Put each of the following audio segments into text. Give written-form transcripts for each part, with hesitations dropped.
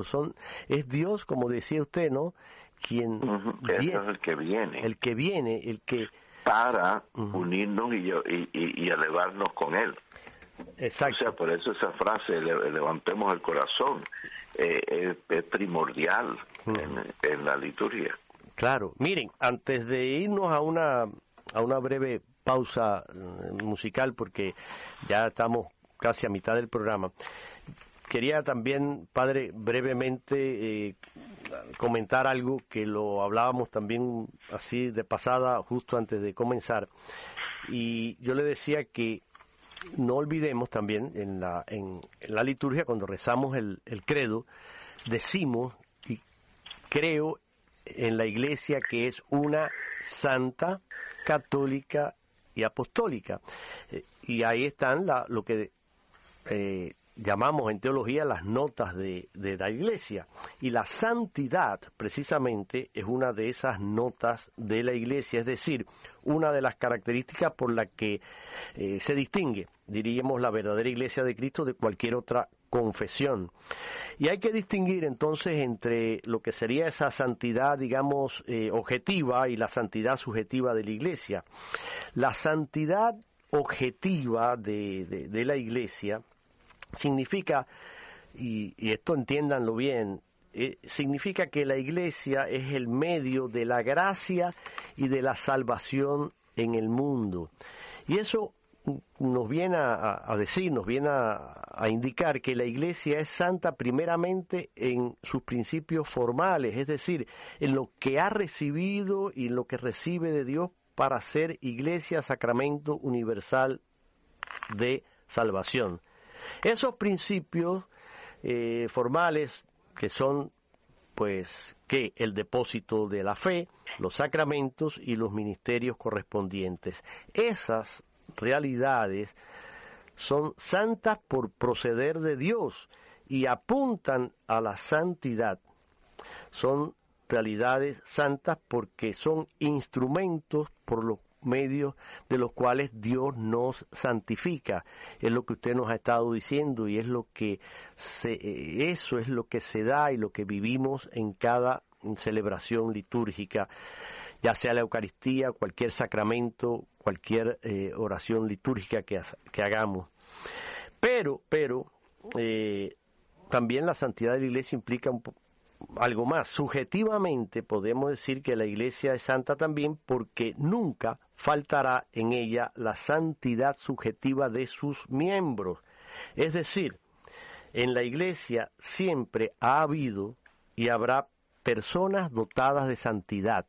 Es Dios, como decía usted, ¿no? Quien Ese es el que viene, para unirnos y elevarnos con Él. Exacto. O sea, por eso esa frase, levantemos el corazón, es primordial en la liturgia. Claro. Miren, antes de irnos a una breve pausa musical, porque ya estamos casi a mitad del programa, quería también, padre, brevemente comentar algo que lo hablábamos también así de pasada justo antes de comenzar, y yo le decía que no olvidemos también en la liturgia, cuando rezamos el credo, decimos y creo en la Iglesia que es una santa, católica y apostólica, y ahí están lo que llamamos en teología las notas de la Iglesia, y la santidad precisamente es una de esas notas de la Iglesia, es decir, una de las características por las que se distingue, diríamos, la verdadera Iglesia de Cristo de cualquier otra confesión. Y hay que distinguir entonces entre lo que sería esa santidad, digamos, objetiva, y la santidad subjetiva de la Iglesia. La santidad objetiva de la Iglesia significa, y esto entiéndanlo bien, significa que la Iglesia es el medio de la gracia y de la salvación en el mundo. Y eso nos viene a decir, nos viene a indicar que la Iglesia es santa primeramente en sus principios formales, es decir, en lo que ha recibido y en lo que recibe de Dios para ser Iglesia, sacramento universal de salvación. Esos principios formales, que son pues que el depósito de la fe, los sacramentos y los ministerios correspondientes, esas realidades son santas por proceder de Dios y apuntan a la santidad. Son realidades santas porque son instrumentos por los medios de los cuales Dios nos santifica. Es lo que usted nos ha estado diciendo, y es lo que eso es lo que se da y lo que vivimos en cada celebración litúrgica, ya sea la Eucaristía, cualquier sacramento, cualquier oración litúrgica que hagamos. Pero también la santidad de la Iglesia implica algo más. Subjetivamente podemos decir que la Iglesia es santa también porque nunca faltará en ella la santidad subjetiva de sus miembros. Es decir, en la Iglesia siempre ha habido y habrá personas dotadas de santidad.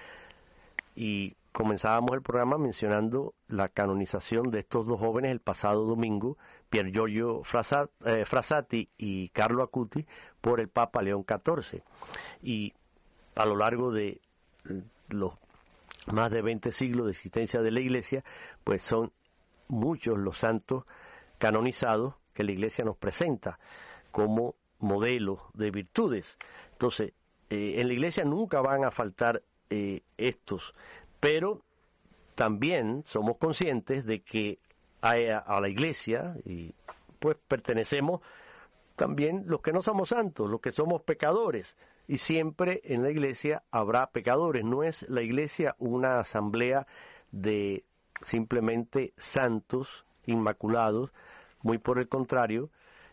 Y comenzábamos el programa mencionando la canonización de estos dos jóvenes el pasado domingo, Pier Giorgio Frassati y Carlo Acuti, por el Papa León XIV. Y a lo largo de los más de 20 siglos de existencia de la Iglesia, pues son muchos los santos canonizados que la Iglesia nos presenta como modelos de virtudes. Entonces, en la Iglesia nunca van a faltar estos, pero también somos conscientes de que a la Iglesia y pues pertenecemos también los que no somos santos, los que somos pecadores, y siempre en la Iglesia habrá pecadores. No es la Iglesia una asamblea de simplemente santos inmaculados, muy por el contrario,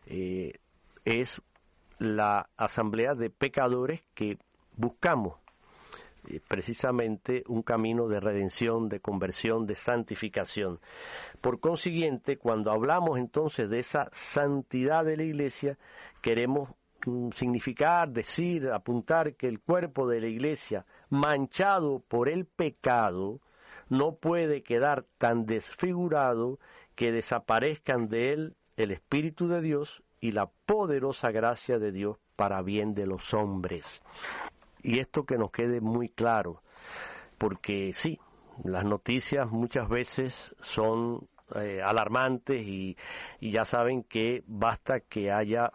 es la asamblea de pecadores que buscamos precisamente un camino de redención, de conversión, de santificación. Por consiguiente, cuando hablamos entonces de esa santidad de la Iglesia, queremos significar, decir, apuntar que el cuerpo de la Iglesia, manchado por el pecado, no puede quedar tan desfigurado que desaparezcan de él el Espíritu de Dios y la poderosa gracia de Dios para bien de los hombres. Y esto que nos quede muy claro, porque sí, las noticias muchas veces son alarmantes y ya saben que basta que haya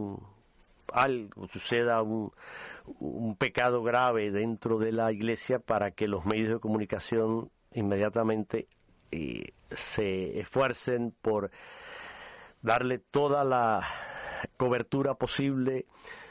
algo, suceda un pecado grave dentro de la Iglesia para que los medios de comunicación inmediatamente se esfuercen por darle toda la cobertura posible